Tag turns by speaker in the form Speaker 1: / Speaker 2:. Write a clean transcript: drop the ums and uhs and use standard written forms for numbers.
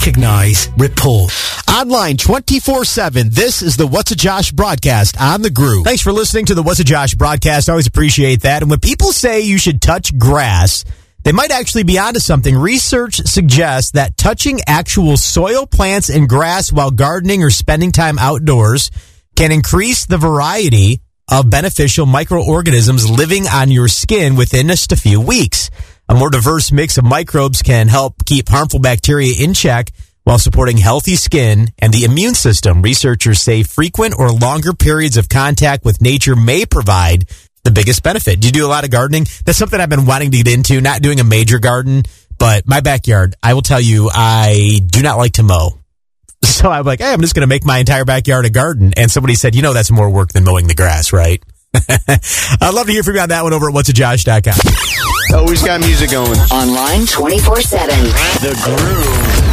Speaker 1: recognize, report. Online 24/7, this is the What's a Josh broadcast on the Groove. Thanks for listening to the What's a Josh broadcast. I always appreciate that. And when people say you should touch grass, they might actually be onto something. Research suggests that touching actual soil, plants, and grass while gardening or spending time outdoors can increase the variety of beneficial microorganisms living on your skin within just a few weeks. A more diverse mix of microbes can help keep harmful bacteria in check while supporting healthy skin and the immune system. Researchers say frequent or longer periods of contact with nature may provide the biggest benefit. Do you do a lot of gardening? That's something I've been wanting to get into, not doing a major garden, but my backyard, I will tell you, I do not like to mow. So I'm like, hey, I'm just going to make my entire backyard a garden. And somebody said, you know, that's more work than mowing the grass, right? I'd love to hear from you on that one over at whatsajosh.com.
Speaker 2: Always got music going.
Speaker 3: Online 24/7.
Speaker 2: The Groove.